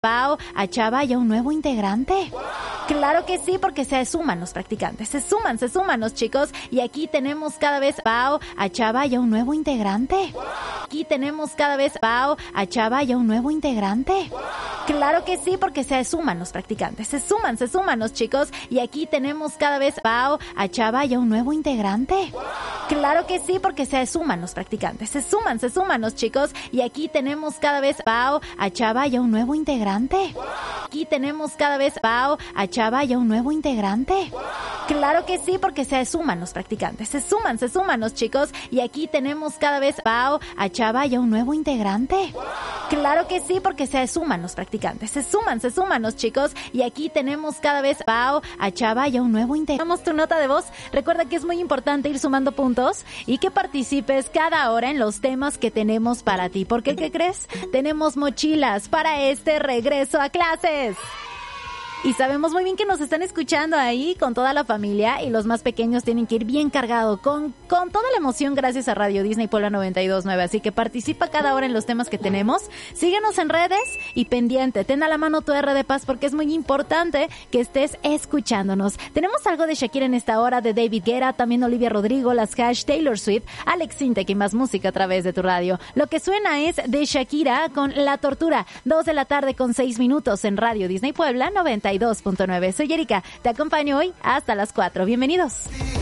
Pau, a Chava y a un nuevo integrante. Claro que sí, porque se suman los practicantes. Se suman los chicos. Y aquí tenemos cada vez Pau, a Chava y a un nuevo integrante. Aquí tenemos cada vez Pau, a Chava y a un nuevo integrante. Claro que sí, porque se suman los practicantes. Se suman los chicos. Y aquí tenemos cada vez Pau, a Chava y a un nuevo integrante. Claro que sí, porque se suman los practicantes. Se suman los chicos. Y aquí tenemos cada vez Pau, a Chava y a un nuevo integrante. Aquí tenemos cada vez Pau, a Chava y a un nuevo integrante. Claro que sí, porque se suman los practicantes. Se suman los chicos. Y aquí tenemos cada vez Pau, a Chava y a un nuevo integrante. Claro que sí, porque se suman los practicantes. Se suman los chicos. Y aquí tenemos cada vez Pau, a Chava y a un nuevo integrante. Damos tu nota de voz. Recuerda que es muy importante ir sumando puntos y que participes cada hora en los temas que tenemos para ti. Porque, ¿qué crees? Tenemos mochilas para este regreso a clases. Y sabemos muy bien que nos están escuchando ahí con toda la familia y los más pequeños tienen que ir bien cargados con toda la emoción gracias a Radio Disney Puebla 92.9. Así que participa cada hora en los temas que tenemos. Síguenos en redes y pendiente. Ten a la mano tu R de Paz porque es muy importante que estés escuchándonos. Tenemos algo de Shakira en esta hora, de David Guetta, también Olivia Rodrigo, las Hash, Taylor Swift, Alex Intec y más música a través de tu radio. Lo que suena es de Shakira con La Tortura. 2 de la tarde con 6 minutos en Radio Disney Puebla 92.9. Soy Erika, te acompaño hoy hasta las 4. Bienvenidos.